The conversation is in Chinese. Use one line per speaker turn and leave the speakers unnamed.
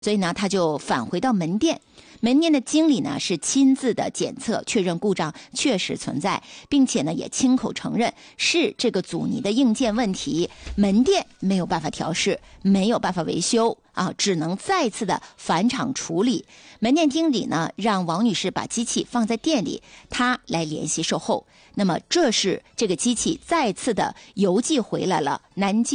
所以呢，他就返回到门店。门店的经理呢是亲自的检测，确认故障确实存在，并且呢也亲口承认是这个阻尼的硬件问题，门店没有办法调试，没有办法维修啊，只能再次的返厂处理。门店经理呢让王女士把机器放在店里，他来联系售后。那么这是这个机器再次的邮寄回来了南京